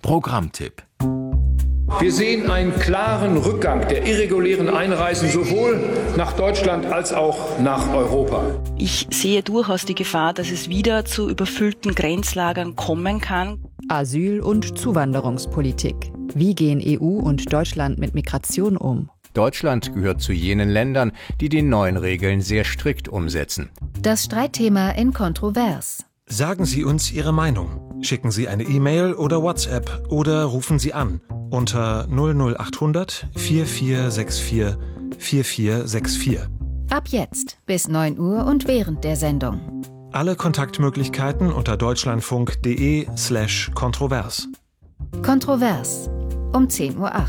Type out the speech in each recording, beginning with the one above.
Programmtipp. Wir sehen einen klaren Rückgang der irregulären Einreisen sowohl nach Deutschland als auch nach Europa. Ich sehe durchaus die Gefahr, dass es wieder zu überfüllten Grenzlagern kommen kann. Asyl- und Zuwanderungspolitik. Wie gehen EU und Deutschland mit Migration um? Deutschland gehört zu jenen Ländern, die die neuen Regeln sehr strikt umsetzen. Das Streitthema in Kontrovers. Sagen Sie uns Ihre Meinung. Schicken Sie eine E-Mail oder WhatsApp oder rufen Sie an unter 00800 4464 4464. Ab jetzt bis 9 Uhr und während der Sendung. Alle Kontaktmöglichkeiten unter deutschlandfunk.de/kontrovers. Kontrovers um 10:08 Uhr.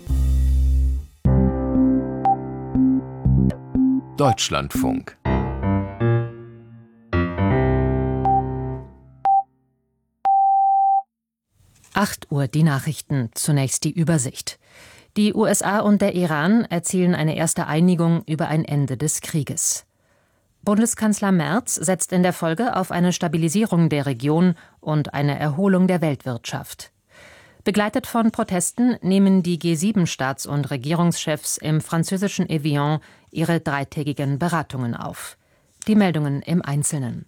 Deutschlandfunk. Uhr die Nachrichten, zunächst die Übersicht. Die USA und der Iran erzielen eine erste Einigung über ein Ende des Krieges. Bundeskanzler Merz setzt in der Folge auf eine Stabilisierung der Region und eine Erholung der Weltwirtschaft. Begleitet von Protesten nehmen die G7-Staats- und Regierungschefs im französischen Evian ihre dreitägigen Beratungen auf. Die Meldungen im Einzelnen.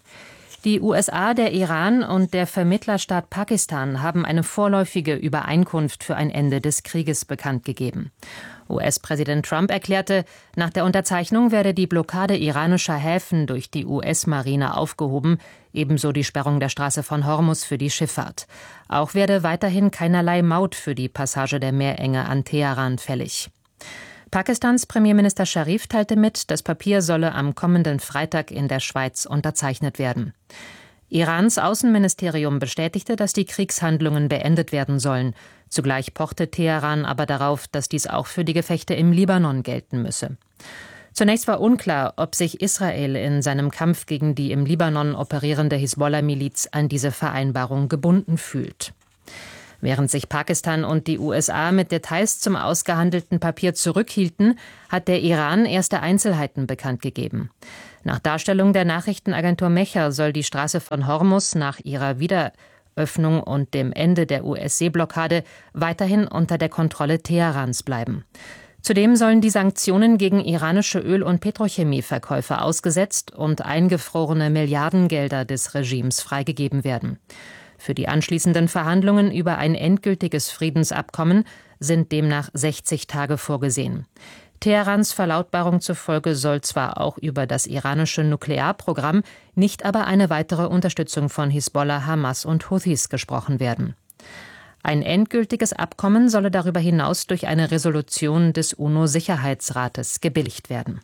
Die USA, der Iran und der Vermittlerstaat Pakistan haben eine vorläufige Übereinkunft für ein Ende des Krieges bekannt gegeben. US-Präsident Trump erklärte, nach der Unterzeichnung werde die Blockade iranischer Häfen durch die US-Marine aufgehoben, ebenso die Sperrung der Straße von Hormuz für die Schifffahrt. Auch werde weiterhin keinerlei Maut für die Passage der Meerenge an Teheran fällig. Pakistans Premierminister Sharif teilte mit, das Papier solle am kommenden Freitag in der Schweiz unterzeichnet werden. Irans Außenministerium bestätigte, dass die Kriegshandlungen beendet werden sollen. Zugleich pochte Teheran aber darauf, dass dies auch für die Gefechte im Libanon gelten müsse. Zunächst war unklar, ob sich Israel in seinem Kampf gegen die im Libanon operierende Hisbollah-Miliz an diese Vereinbarung gebunden fühlt. Während sich Pakistan und die USA mit Details zum ausgehandelten Papier zurückhielten, hat der Iran erste Einzelheiten bekannt gegeben. Nach Darstellung der Nachrichtenagentur Mecher soll die Straße von Hormuz nach ihrer Wiederöffnung und dem Ende der US-Seeblockade weiterhin unter der Kontrolle Teherans bleiben. Zudem sollen die Sanktionen gegen iranische Öl- und Petrochemieverkäufe ausgesetzt und eingefrorene Milliardengelder des Regimes freigegeben werden. Für die anschließenden Verhandlungen über ein endgültiges Friedensabkommen sind demnach 60 Tage vorgesehen. Teherans Verlautbarung zufolge soll zwar auch über das iranische Nuklearprogramm, nicht aber eine weitere Unterstützung von Hisbollah, Hamas und Houthis gesprochen werden. Ein endgültiges Abkommen solle darüber hinaus durch eine Resolution des UNO-Sicherheitsrates gebilligt werden.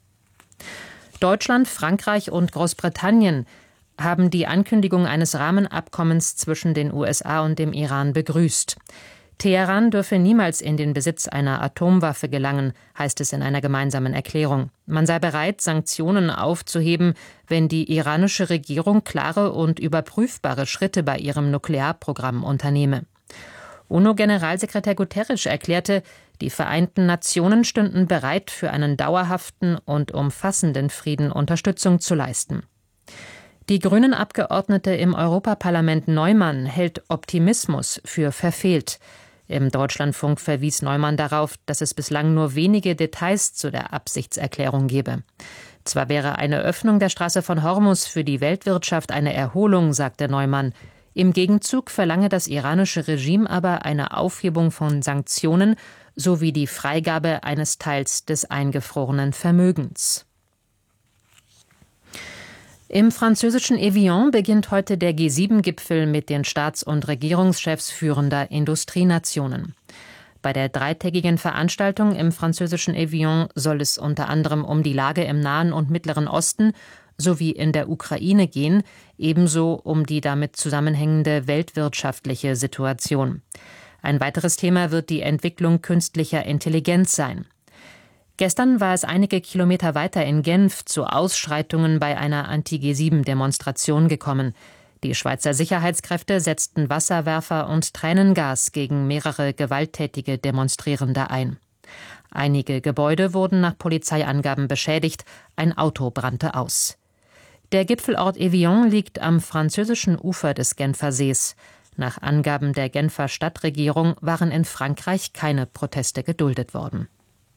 Deutschland, Frankreich und Großbritannien haben die Ankündigung eines Rahmenabkommens zwischen den USA und dem Iran begrüßt. Teheran dürfe niemals in den Besitz einer Atomwaffe gelangen, heißt es in einer gemeinsamen Erklärung. Man sei bereit, Sanktionen aufzuheben, wenn die iranische Regierung klare und überprüfbare Schritte bei ihrem Nuklearprogramm unternehme. UNO-Generalsekretär Guterres erklärte, die Vereinten Nationen stünden bereit, für einen dauerhaften und umfassenden Frieden Unterstützung zu leisten. Die Grünen-Abgeordnete im Europaparlament Neumann hält Optimismus für verfehlt. Im Deutschlandfunk verwies Neumann darauf, dass es bislang nur wenige Details zu der Absichtserklärung gebe. Zwar wäre eine Öffnung der Straße von Hormuz für die Weltwirtschaft eine Erholung, sagte Neumann. Im Gegenzug verlange das iranische Regime aber eine Aufhebung von Sanktionen sowie die Freigabe eines Teils des eingefrorenen Vermögens. Im französischen Evian beginnt heute der G7-Gipfel mit den Staats- und Regierungschefs führender Industrienationen. Bei der dreitägigen Veranstaltung im französischen Evian soll es unter anderem um die Lage im Nahen und Mittleren Osten sowie in der Ukraine gehen, ebenso um die damit zusammenhängende weltwirtschaftliche Situation. Ein weiteres Thema wird die Entwicklung künstlicher Intelligenz sein. Gestern war es einige Kilometer weiter in Genf zu Ausschreitungen bei einer Anti-G7-Demonstration gekommen. Die Schweizer Sicherheitskräfte setzten Wasserwerfer und Tränengas gegen mehrere gewalttätige Demonstrierende ein. Einige Gebäude wurden nach Polizeiangaben beschädigt, ein Auto brannte aus. Der Gipfelort Evian liegt am französischen Ufer des Genfer Sees. Nach Angaben der Genfer Stadtregierung waren in Frankreich keine Proteste geduldet worden.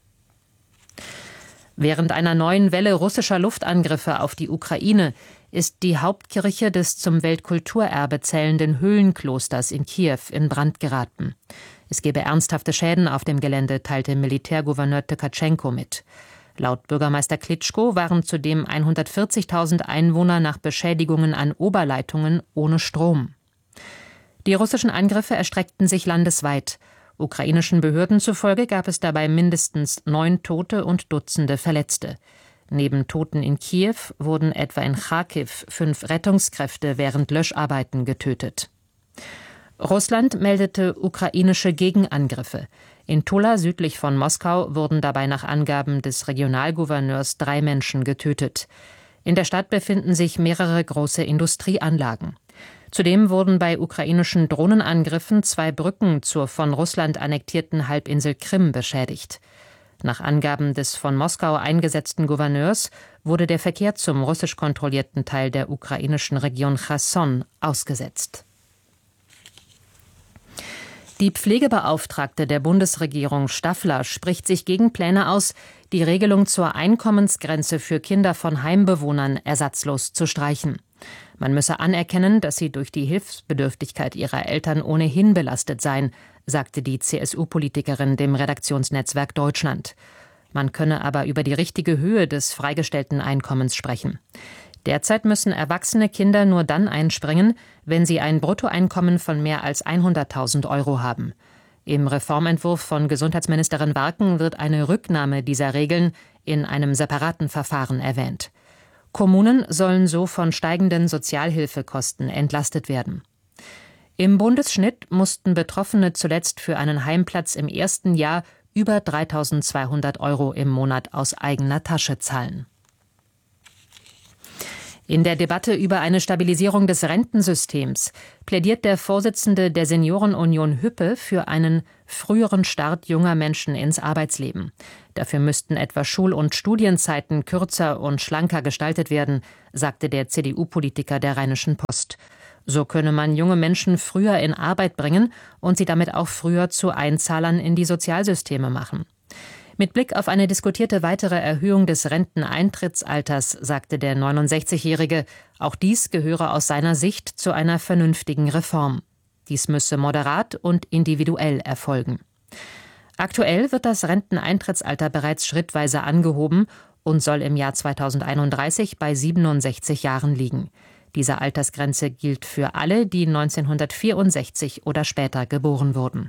Während einer neuen Welle russischer Luftangriffe auf die Ukraine ist die Hauptkirche des zum Weltkulturerbe zählenden Höhlenklosters in Kiew in Brand geraten. Es gebe ernsthafte Schäden auf dem Gelände, teilte Militärgouverneur Tkatschenko mit. Laut Bürgermeister Klitschko waren zudem 140.000 Einwohner nach Beschädigungen an Oberleitungen ohne Strom. Die russischen Angriffe erstreckten sich landesweit. Ukrainischen Behörden zufolge gab es dabei mindestens 9 Tote und Dutzende Verletzte. Neben Toten in Kiew wurden etwa in Charkiw 5 Rettungskräfte während Löscharbeiten getötet. Russland meldete ukrainische Gegenangriffe. In Tula südlich von Moskau wurden dabei nach Angaben des Regionalgouverneurs 3 Menschen getötet. In der Stadt befinden sich mehrere große Industrieanlagen. Zudem wurden bei ukrainischen Drohnenangriffen 2 Brücken zur von Russland annektierten Halbinsel Krim beschädigt. Nach Angaben des von Moskau eingesetzten Gouverneurs wurde der Verkehr zum russisch kontrollierten Teil der ukrainischen Region Cherson ausgesetzt. Die Pflegebeauftragte der Bundesregierung Staffler spricht sich gegen Pläne aus, die Regelung zur Einkommensgrenze für Kinder von Heimbewohnern ersatzlos zu streichen. Man müsse anerkennen, dass sie durch die Hilfsbedürftigkeit ihrer Eltern ohnehin belastet seien, sagte die CSU-Politikerin dem Redaktionsnetzwerk Deutschland. Man könne aber über die richtige Höhe des freigestellten Einkommens sprechen. Derzeit müssen erwachsene Kinder nur dann einspringen, wenn sie ein Bruttoeinkommen von mehr als 100.000 € haben. Im Reformentwurf von Gesundheitsministerin Warken wird eine Rücknahme dieser Regeln in einem separaten Verfahren erwähnt. Kommunen sollen so von steigenden Sozialhilfekosten entlastet werden. Im Bundesschnitt mussten Betroffene zuletzt für einen Heimplatz im ersten Jahr über 3.200 € im Monat aus eigener Tasche zahlen. In der Debatte über eine Stabilisierung des Rentensystems plädiert der Vorsitzende der Seniorenunion Hüppe für einen früheren Start junger Menschen ins Arbeitsleben. Dafür müssten etwa Schul- und Studienzeiten kürzer und schlanker gestaltet werden, sagte der CDU-Politiker der Rheinischen Post. So könne man junge Menschen früher in Arbeit bringen und sie damit auch früher zu Einzahlern in die Sozialsysteme machen. Mit Blick auf eine diskutierte weitere Erhöhung des Renteneintrittsalters sagte der 69-Jährige, auch dies gehöre aus seiner Sicht zu einer vernünftigen Reform. Dies müsse moderat und individuell erfolgen. Aktuell wird das Renteneintrittsalter bereits schrittweise angehoben und soll im Jahr 2031 bei 67 Jahren liegen. Diese Altersgrenze gilt für alle, die 1964 oder später geboren wurden.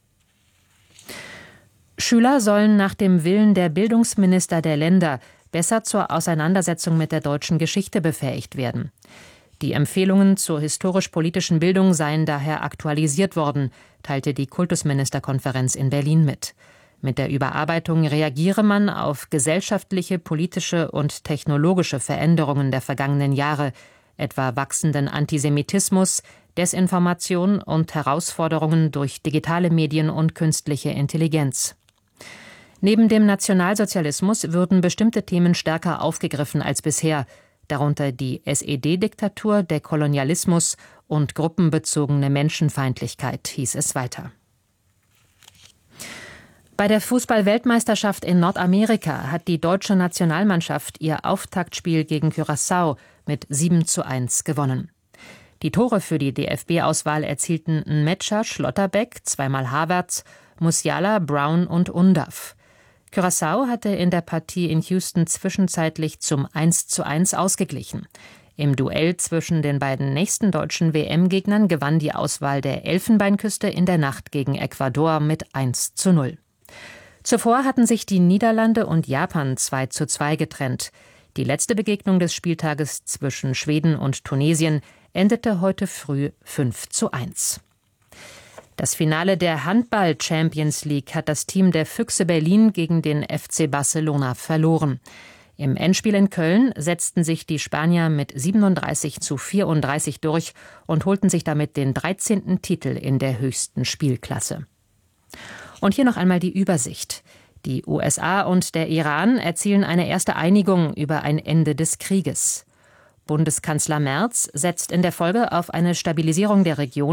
Schüler sollen nach dem Willen der Bildungsminister der Länder besser zur Auseinandersetzung mit der deutschen Geschichte befähigt werden. Die Empfehlungen zur historisch-politischen Bildung seien daher aktualisiert worden, teilte die Kultusministerkonferenz in Berlin mit. Mit der Überarbeitung reagiere man auf gesellschaftliche, politische und technologische Veränderungen der vergangenen Jahre, etwa wachsenden Antisemitismus, Desinformation und Herausforderungen durch digitale Medien und künstliche Intelligenz. Neben dem Nationalsozialismus würden bestimmte Themen stärker aufgegriffen als bisher, darunter die SED-Diktatur, der Kolonialismus und gruppenbezogene Menschenfeindlichkeit, hieß es weiter. Bei der Fußball-Weltmeisterschaft in Nordamerika hat die deutsche Nationalmannschaft ihr Auftaktspiel gegen Curaçao mit 7:1 gewonnen. Die Tore für die DFB-Auswahl erzielten Nmecha, Schlotterbeck, zweimal Havertz, Musiala, Brown und Undav. Curaçao hatte in der Partie in Houston zwischenzeitlich zum 1:1 ausgeglichen. Im Duell zwischen den beiden nächsten deutschen WM-Gegnern gewann die Auswahl der Elfenbeinküste in der Nacht gegen Ecuador mit 1:0. Zuvor hatten sich die Niederlande und Japan 2:2 getrennt. Die letzte Begegnung des Spieltages zwischen Schweden und Tunesien endete heute früh 5:1. Das Finale der Handball-Champions League hat das Team der Füchse Berlin gegen den FC Barcelona verloren. Im Endspiel in Köln setzten sich die Spanier mit 37:34 durch und holten sich damit den 13. Titel in der höchsten Spielklasse. Und hier noch einmal die Übersicht. Die USA und der Iran erzielen eine erste Einigung über ein Ende des Krieges. Bundeskanzler Merz setzt in der Folge auf eine Stabilisierung der Region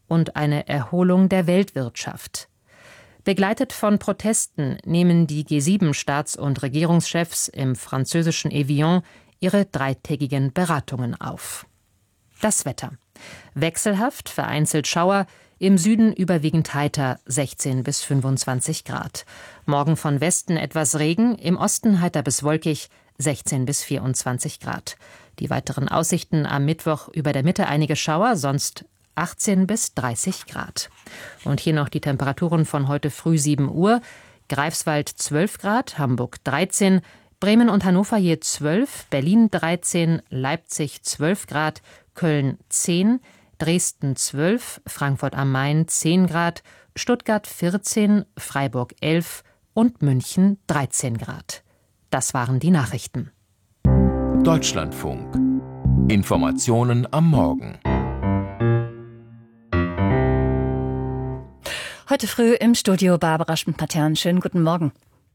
und eine Erholung der Weltwirtschaft. Begleitet von Protesten nehmen die G7-Staats- und Regierungschefs im französischen Evian ihre dreitägigen Beratungen auf. Das Wetter. Wechselhaft, vereinzelt Schauer, im Süden überwiegend heiter, 16 bis 25 Grad. Morgen von Westen etwas Regen, im Osten heiter bis wolkig, 16 bis 24 Grad. Die weiteren Aussichten am Mittwoch über der Mitte einige Schauer, sonst 18 bis 30 Grad. Und hier noch die Temperaturen von heute früh 7 Uhr. Greifswald 12 Grad, Hamburg 13, Bremen und Hannover je 12, Berlin 13, Leipzig 12 Grad, Köln 10, Dresden 12, Frankfurt am Main 10 Grad, Stuttgart 14, Freiburg 11 und München 13 Grad. Das waren die Nachrichten. Deutschlandfunk. Informationen am Morgen. Heute früh im Studio Barbara Schmidt-Patern. Schönen guten Morgen.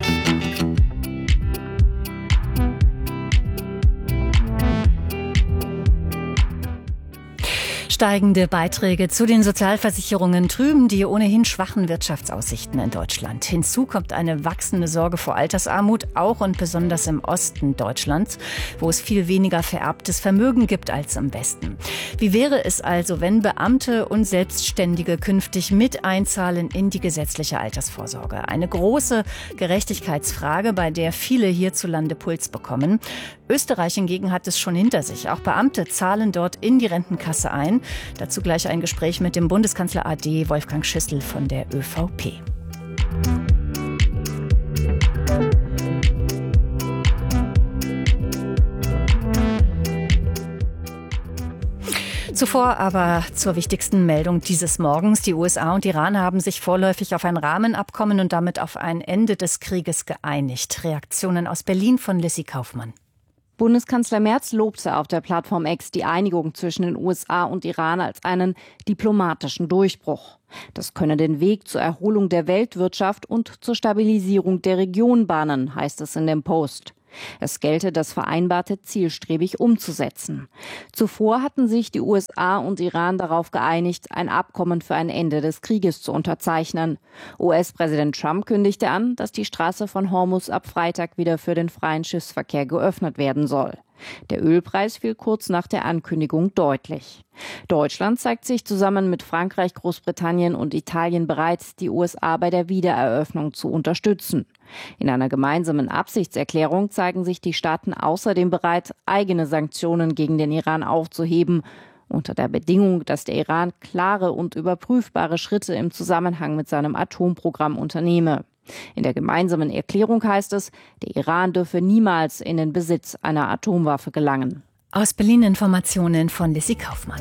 Steigende Beiträge zu den Sozialversicherungen trüben die ohnehin schwachen Wirtschaftsaussichten in Deutschland. Hinzu kommt eine wachsende Sorge vor Altersarmut, auch und besonders im Osten Deutschlands, wo es viel weniger vererbtes Vermögen gibt als im Westen. Wie wäre es also, wenn Beamte und Selbstständige künftig mit einzahlen in die gesetzliche Altersvorsorge? Eine große Gerechtigkeitsfrage, bei der viele hierzulande Puls bekommen. Österreich hingegen hat es schon hinter sich. Auch Beamte zahlen dort in die Rentenkasse ein. Dazu gleich ein Gespräch mit dem Bundeskanzler AD Wolfgang Schüssel von der ÖVP. Zuvor aber zur wichtigsten Meldung dieses Morgens. Die USA und Iran haben sich vorläufig auf ein Rahmenabkommen und damit auf ein Ende des Krieges geeinigt. Reaktionen aus Berlin von Lissy Kaufmann. Bundeskanzler Merz lobte auf der Plattform X die Einigung zwischen den USA und Iran als einen diplomatischen Durchbruch. Das könne den Weg zur Erholung der Weltwirtschaft und zur Stabilisierung der Region bahnen, heißt es in dem Post. Es gelte, das Vereinbarte zielstrebig umzusetzen. Zuvor hatten sich die USA und Iran darauf geeinigt, ein Abkommen für ein Ende des Krieges zu unterzeichnen. US-Präsident Trump kündigte an, dass die Straße von Hormuz ab Freitag wieder für den freien Schiffsverkehr geöffnet werden soll. Der Ölpreis fiel kurz nach der Ankündigung deutlich. Deutschland zeigt sich zusammen mit Frankreich, Großbritannien und Italien bereit, die USA bei der Wiedereröffnung zu unterstützen. In einer gemeinsamen Absichtserklärung zeigen sich die Staaten außerdem bereit, eigene Sanktionen gegen den Iran aufzuheben, unter der Bedingung, dass der Iran klare und überprüfbare Schritte im Zusammenhang mit seinem Atomprogramm unternehme. In der gemeinsamen Erklärung heißt es, der Iran dürfe niemals in den Besitz einer Atomwaffe gelangen. Aus Berlin Informationen von Lissy Kaufmann.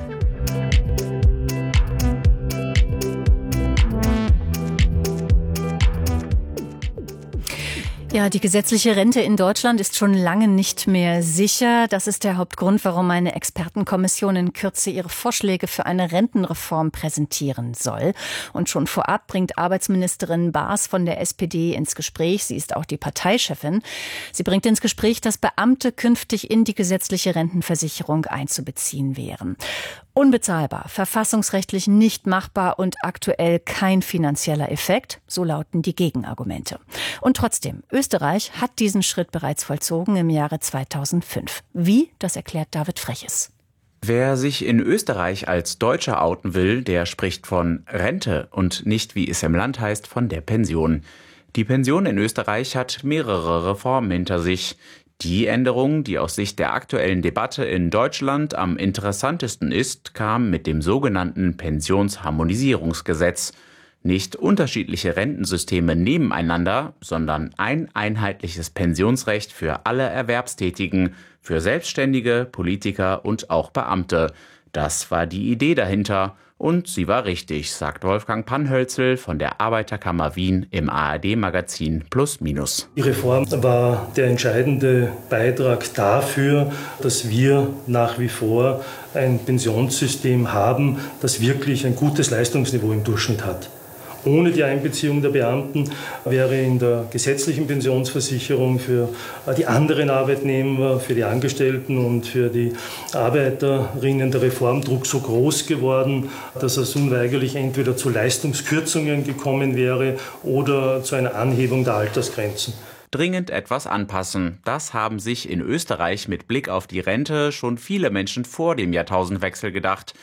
Ja, die gesetzliche Rente in Deutschland ist schon lange nicht mehr sicher. Das ist der Hauptgrund, warum eine Expertenkommission in Kürze ihre Vorschläge für eine Rentenreform präsentieren soll. Und schon vorab bringt Arbeitsministerin Baas von der SPD ins Gespräch. Sie ist auch die Parteichefin. Sie bringt ins Gespräch, dass Beamte künftig in die gesetzliche Rentenversicherung einzubeziehen wären. Unbezahlbar, verfassungsrechtlich nicht machbar und aktuell kein finanzieller Effekt, so lauten die Gegenargumente. Und trotzdem, Österreich hat diesen Schritt bereits vollzogen im Jahre 2005. Wie? Das erklärt David Freches. Wer sich in Österreich als Deutscher outen will, der spricht von Rente und nicht, wie es im Land heißt, von der Pension. Die Pension in Österreich hat mehrere Reformen hinter sich. Die Änderung, die aus Sicht der aktuellen Debatte in Deutschland am interessantesten ist, kam mit dem sogenannten Pensionsharmonisierungsgesetz. Nicht unterschiedliche Rentensysteme nebeneinander, sondern ein einheitliches Pensionsrecht für alle Erwerbstätigen, für Selbstständige, Politiker und auch Beamte. Das war die Idee dahinter. Und sie war richtig, sagt Wolfgang Panhölzel von der Arbeiterkammer Wien im ARD-Magazin Plus Minus. Die Reform war der entscheidende Beitrag dafür, dass wir nach wie vor ein Pensionssystem haben, das wirklich ein gutes Leistungsniveau im Durchschnitt hat. Ohne die Einbeziehung der Beamten wäre in der gesetzlichen Pensionsversicherung für die anderen Arbeitnehmer, für die Angestellten und für die Arbeiterinnen der Reformdruck so groß geworden, dass es unweigerlich entweder zu Leistungskürzungen gekommen wäre oder zu einer Anhebung der Altersgrenzen. Dringend etwas anpassen. Das haben sich in Österreich mit Blick auf die Rente schon viele Menschen vor dem Jahrtausendwechsel gedacht.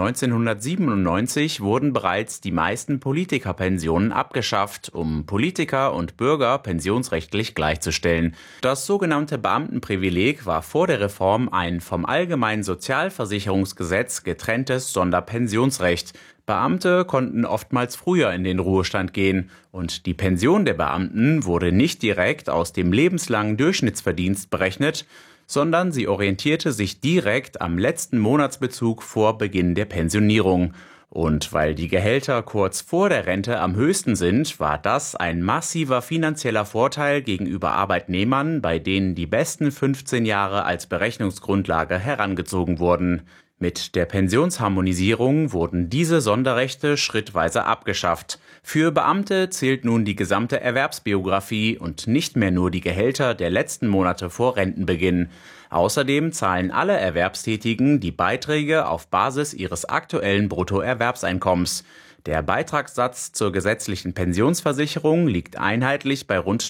1997 wurden bereits die meisten Politikerpensionen abgeschafft, um Politiker und Bürger pensionsrechtlich gleichzustellen. Das sogenannte Beamtenprivileg war vor der Reform ein vom Allgemeinen Sozialversicherungsgesetz getrenntes Sonderpensionsrecht. Beamte konnten oftmals früher in den Ruhestand gehen und die Pension der Beamten wurde nicht direkt aus dem lebenslangen Durchschnittsverdienst berechnet, sondern sie orientierte sich direkt am letzten Monatsbezug vor Beginn der Pensionierung. Und weil die Gehälter kurz vor der Rente am höchsten sind, war das ein massiver finanzieller Vorteil gegenüber Arbeitnehmern, bei denen die besten 15 Jahre als Berechnungsgrundlage herangezogen wurden. Mit der Pensionsharmonisierung wurden diese Sonderrechte schrittweise abgeschafft. Für Beamte zählt nun die gesamte Erwerbsbiografie und nicht mehr nur die Gehälter der letzten Monate vor Rentenbeginn. Außerdem zahlen alle Erwerbstätigen die Beiträge auf Basis ihres aktuellen Bruttoerwerbseinkommens. Der Beitragssatz zur gesetzlichen Pensionsversicherung liegt einheitlich bei rund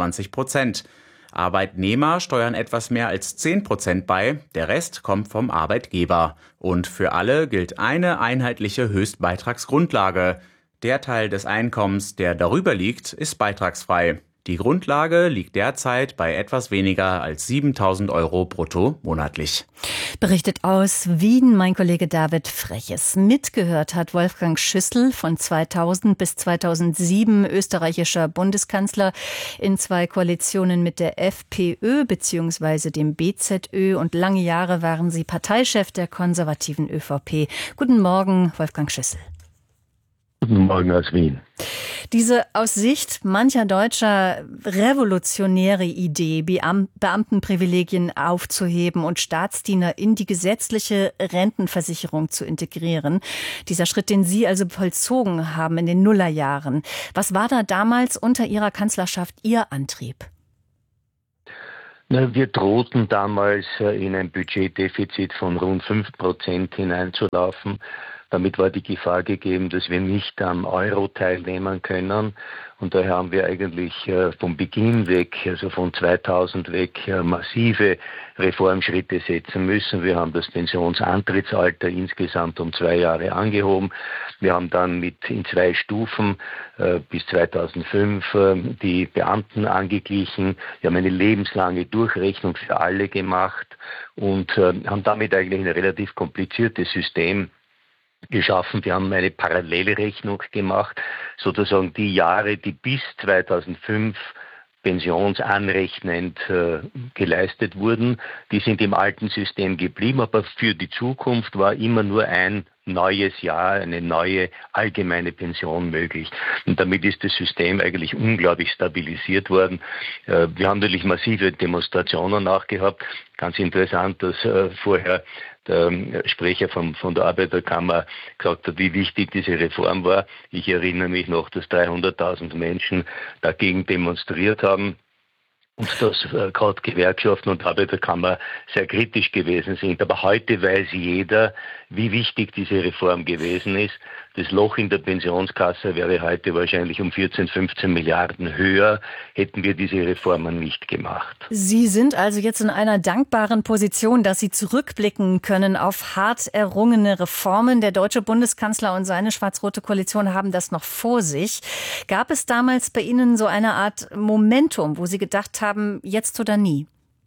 23%. Arbeitnehmer steuern etwas mehr als 10% bei, der Rest kommt vom Arbeitgeber. Und für alle gilt eine einheitliche Höchstbeitragsgrundlage. Der Teil des Einkommens, der darüber liegt, ist beitragsfrei. Die Grundlage liegt derzeit bei etwas weniger als 7.000 € brutto monatlich. Berichtet aus Wien mein Kollege David Freches. Mitgehört hat Wolfgang Schüssel, von 2000 bis 2007 österreichischer Bundeskanzler, in 2 Koalitionen mit der FPÖ bzw. dem BZÖ, und lange Jahre waren Sie Parteichef der konservativen ÖVP. Guten Morgen, Wolfgang Schüssel. Guten Morgen aus Wien. Diese aus Sicht mancher Deutscher revolutionäre Idee, Beamtenprivilegien aufzuheben und Staatsdiener in die gesetzliche Rentenversicherung zu integrieren, dieser Schritt, den Sie also vollzogen haben in den Nullerjahren. Was war da damals unter Ihrer Kanzlerschaft Ihr Antrieb? Wir drohten damals in ein Budgetdefizit von rund 5% hineinzulaufen. Damit war die Gefahr gegeben, dass wir nicht am Euro teilnehmen können. Und daher haben wir eigentlich vom Beginn weg, also von 2000 weg, massive Reformschritte setzen müssen. Wir haben das Pensionsantrittsalter insgesamt um 2 Jahre angehoben. Wir haben dann in 2 Stufen bis 2005 die Beamten angeglichen. Wir haben eine lebenslange Durchrechnung für alle gemacht und haben damit eigentlich ein relativ kompliziertes System geschaffen. Wir haben eine Parallelrechnung gemacht, sozusagen die Jahre, die bis 2005 pensionsanrechnend geleistet wurden, die sind im alten System geblieben, aber für die Zukunft war immer nur ein neues Jahr, eine neue allgemeine Pension möglich. Und damit ist das System eigentlich unglaublich stabilisiert worden. Wir haben natürlich massive Demonstrationen nachgehabt. Ganz interessant, dass vorher der Sprecher von der Arbeiterkammer gesagt hat, wie wichtig diese Reform war. Ich erinnere mich noch, dass 300.000 Menschen dagegen demonstriert haben. Und dass gerade Gewerkschaften und Arbeiterkammer sehr kritisch gewesen sind. Aber heute weiß jeder, wie wichtig diese Reform gewesen ist. Das Loch in der Pensionskasse wäre heute wahrscheinlich um 14, 15 Milliarden höher, hätten wir diese Reformen nicht gemacht. Sie sind also jetzt in einer dankbaren Position, dass Sie zurückblicken können auf hart errungene Reformen. Der deutsche Bundeskanzler und seine schwarz-rote Koalition haben das noch vor sich. Gab es damals bei Ihnen so eine Art Momentum, wo Sie gedacht haben, jetzt oder nie?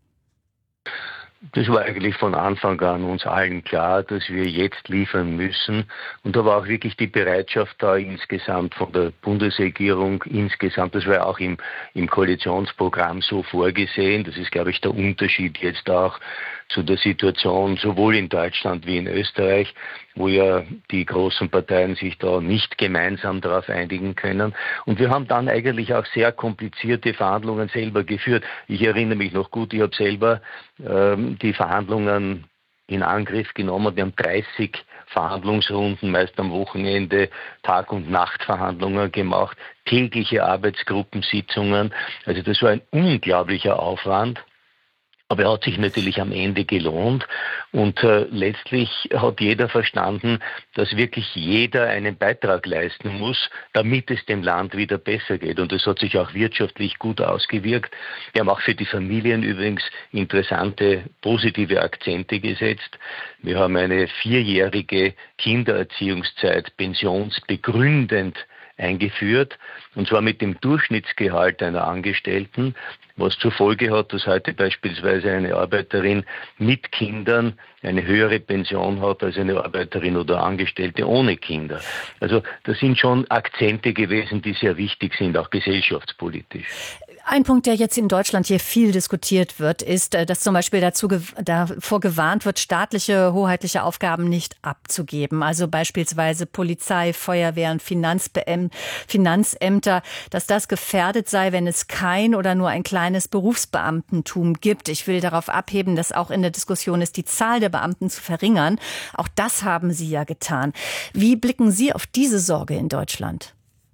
Das war eigentlich von Anfang an uns allen klar, dass wir jetzt liefern müssen. Und da war auch wirklich die Bereitschaft da insgesamt von der Bundesregierung insgesamt. Das war auch im Koalitionsprogramm so vorgesehen. Das ist, glaube ich, der Unterschied jetzt auch zu der Situation sowohl in Deutschland wie in Österreich, wo ja die großen Parteien sich da nicht gemeinsam darauf einigen können. Und wir haben dann eigentlich auch sehr komplizierte Verhandlungen selber geführt. Ich erinnere mich noch gut, ich habe selber die Verhandlungen in Angriff genommen. Wir haben 30 Verhandlungsrunden, meist am Wochenende, Tag- und Nachtverhandlungen gemacht, tägliche Arbeitsgruppensitzungen. Also das war ein unglaublicher Aufwand. Aber er hat sich natürlich am Ende gelohnt und letztlich hat jeder verstanden, dass wirklich jeder einen Beitrag leisten muss, damit es dem Land wieder besser geht. Und das hat sich auch wirtschaftlich gut ausgewirkt. Wir haben auch für die Familien übrigens interessante, positive Akzente gesetzt. Wir haben eine 4-jährige Kindererziehungszeit pensionsbegründend eingeführt, und zwar mit dem Durchschnittsgehalt einer Angestellten, was zur Folge hat, dass heute beispielsweise eine Arbeiterin mit Kindern eine höhere Pension hat als eine Arbeiterin oder Angestellte ohne Kinder. Also das sind schon Akzente gewesen, die sehr wichtig sind, auch gesellschaftspolitisch. Ein Punkt, der jetzt in Deutschland hier viel diskutiert wird, ist, dass zum Beispiel davor gewarnt wird, staatliche, hoheitliche Aufgaben nicht abzugeben. Also beispielsweise Polizei, Feuerwehr und Finanzämter, dass das gefährdet sei, wenn es kein oder nur ein kleines Berufsbeamtentum gibt. Ich will darauf abheben, dass auch in der Diskussion ist, die Zahl der Beamten zu verringern. Auch das haben Sie ja getan. Wie blicken Sie auf diese Sorge in Deutschland?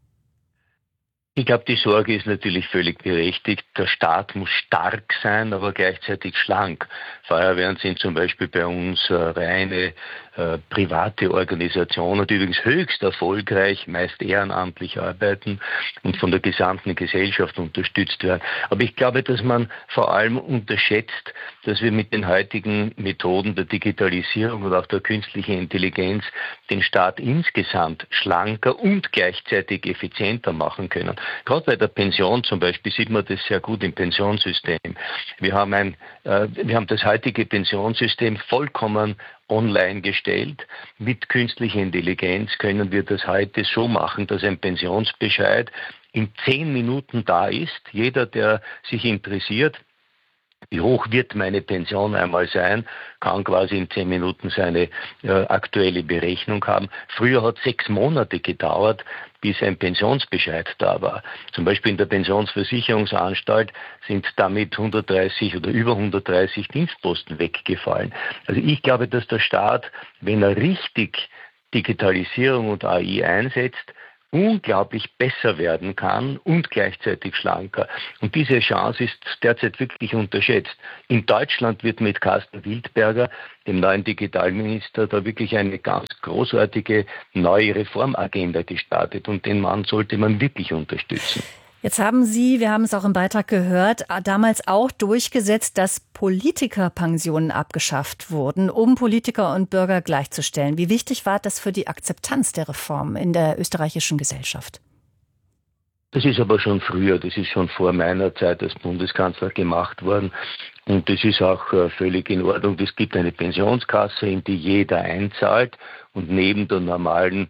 Ich glaube, die Sorge ist natürlich völlig berechtigt. Der Staat muss stark sein, aber gleichzeitig schlank. Feuerwehren sind zum Beispiel bei uns reine private Organisationen, die übrigens höchst erfolgreich, meist ehrenamtlich arbeiten und von der gesamten Gesellschaft unterstützt werden. Aber ich glaube, dass man vor allem unterschätzt, dass wir mit den heutigen Methoden der Digitalisierung und auch der künstlichen Intelligenz den Staat insgesamt schlanker und gleichzeitig effizienter machen können. Gerade bei der Pension zum Beispiel sieht man das sehr gut im Pensionssystem. Wir haben das heutige Pensionssystem vollkommen online gestellt. Mit künstlicher Intelligenz können wir das heute so machen, dass ein Pensionsbescheid in 10 Minuten da ist. Jeder, der sich interessiert, wie hoch wird meine Pension einmal sein, kann quasi in 10 Minuten seine aktuelle Berechnung haben. Früher hat 6 Monate gedauert, bis ein Pensionsbescheid da war. Zum Beispiel in der Pensionsversicherungsanstalt sind damit 130 oder über 130 Dienstposten weggefallen. Also ich glaube, dass der Staat, wenn er richtig Digitalisierung und AI einsetzt, unglaublich besser werden kann und gleichzeitig schlanker. Und diese Chance ist derzeit wirklich unterschätzt. In Deutschland wird mit Carsten Wildberger, dem neuen Digitalminister, da wirklich eine ganz großartige neue Reformagenda gestartet. Und den Mann sollte man wirklich unterstützen. Jetzt haben Sie, wir haben es auch im Beitrag gehört, damals auch durchgesetzt, dass Politikerpensionen abgeschafft wurden, um Politiker und Bürger gleichzustellen. Wie wichtig war das für die Akzeptanz der Reform in der österreichischen Gesellschaft? Das ist aber schon früher, das ist schon vor meiner Zeit als Bundeskanzler gemacht worden. Und das ist auch völlig in Ordnung. Es gibt eine Pensionskasse, in die jeder einzahlt. Und neben der normalen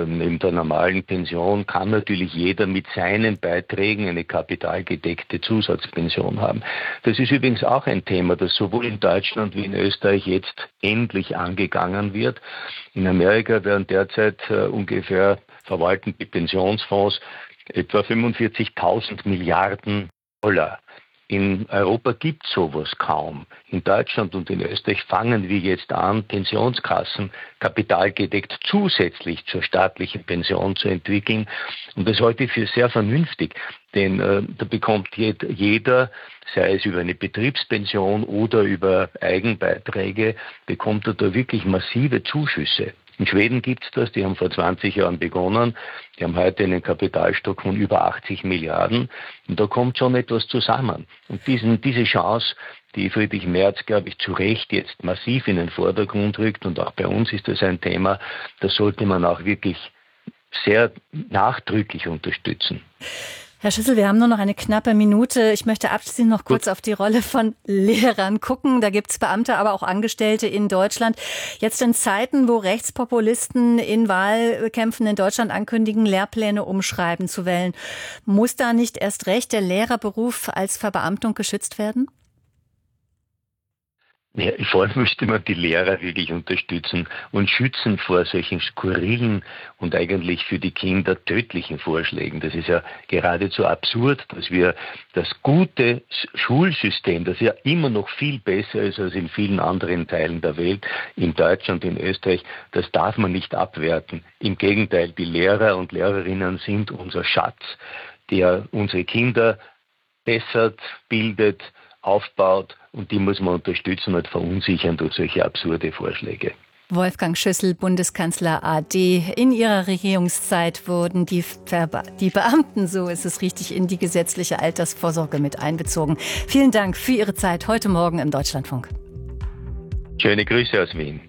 Pension kann natürlich jeder mit seinen Beiträgen eine kapitalgedeckte Zusatzpension haben. Das ist übrigens auch ein Thema, das sowohl in Deutschland wie in Österreich jetzt endlich angegangen wird. In Amerika werden derzeit verwalten die Pensionsfonds etwa 45.000 Milliarden $. In Europa gibt es sowas kaum. In Deutschland und in Österreich fangen wir jetzt an, Pensionskassen kapitalgedeckt zusätzlich zur staatlichen Pension zu entwickeln. Und das halte ich für sehr vernünftig, denn da bekommt jeder, sei es über eine Betriebspension oder über Eigenbeiträge, bekommt er da wirklich massive Zuschüsse. In Schweden gibt es das, die haben vor 20 Jahren begonnen, die haben heute einen Kapitalstock von über 80 Milliarden und da kommt schon etwas zusammen. Und diese Chance, die Friedrich Merz, glaube ich, zu Recht jetzt massiv in den Vordergrund rückt und auch bei uns ist das ein Thema, das sollte man auch wirklich sehr nachdrücklich unterstützen. Herr Schüssel, wir haben nur noch eine knappe Minute. Ich möchte abschließend noch kurz auf die Rolle von Lehrern gucken. Da gibt's Beamte, aber auch Angestellte in Deutschland. Jetzt in Zeiten, wo Rechtspopulisten in Wahlkämpfen in Deutschland ankündigen, Lehrpläne umschreiben zu wollen, muss da nicht erst recht der Lehrerberuf als Verbeamtung geschützt werden? Ja, vor allem müsste man die Lehrer wirklich unterstützen und schützen vor solchen skurrilen und eigentlich für die Kinder tödlichen Vorschlägen. Das ist ja geradezu absurd, dass wir das gute Schulsystem, das ja immer noch viel besser ist als in vielen anderen Teilen der Welt, in Deutschland, in Österreich, das darf man nicht abwerten. Im Gegenteil, die Lehrer und Lehrerinnen sind unser Schatz, der unsere Kinder bessert, bildet, aufbaut, und die muss man unterstützen und verunsichern durch solche absurde Vorschläge. Wolfgang Schüssel, Bundeskanzler AD. In Ihrer Regierungszeit wurden die Beamten, so ist es richtig, in die gesetzliche Altersvorsorge mit einbezogen. Vielen Dank für Ihre Zeit heute Morgen im Deutschlandfunk. Schöne Grüße aus Wien.